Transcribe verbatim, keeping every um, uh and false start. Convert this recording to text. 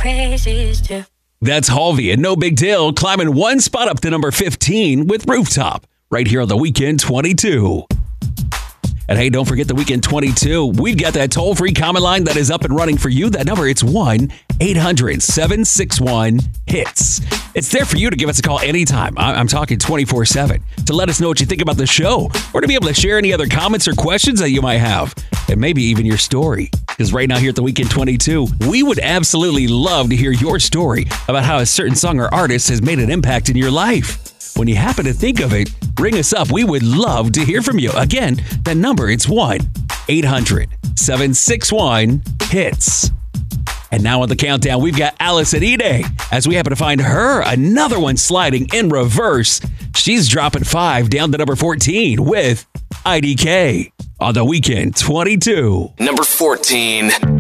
praises too. That's Halvey and No Big Deal climbing one spot up to number fifteen with Rooftop right here on the Weekend twenty-two. And hey, don't forget the Weekend twenty-two. We've got that toll-free comment line that is up and running for you. That number, it's one eight hundred seven six one hits. It's there for you to give us a call anytime. I- I'm talking twenty-four seven to let us know what you think about the show or to be able to share any other comments or questions that you might have and maybe even your story. Because right now here at the Weekend twenty-two, we would absolutely love to hear your story about how a certain song or artist has made an impact in your life. When you happen to think of it, ring us up. We would love to hear from you. Again, that number, it's one eight hundred seven six one hits. And now on the countdown, we've got Allison Ide as we happen to find her another one sliding in reverse. She's dropping five down to number fourteen with I D K on the Weekend twenty-two. Number fourteen.